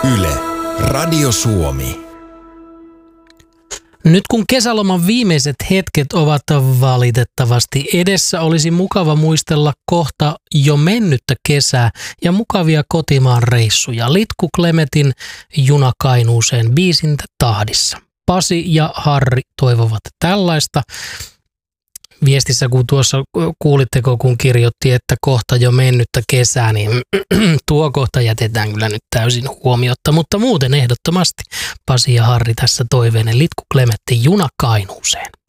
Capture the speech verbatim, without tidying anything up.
Yle, Radio Suomi. Nyt kun kesäloman viimeiset hetket ovat valitettavasti edessä, olisi mukava muistella kohta jo mennyttä kesää ja mukavia kotimaan reissuja. Litku Klemetin Juna Kainuuseen biisin tahdissa. Pasi ja Harri toivovat tällaista. Viestissä, kun tuossa kuulitteko, kun kirjoitti, että kohta jo mennyttä kesää, niin tuo kohta jätetään kyllä nyt täysin huomiotta, mutta muuten ehdottomasti Pasi ja Harri tässä toiveinen Litku Klemetti Juna Kainuuseen.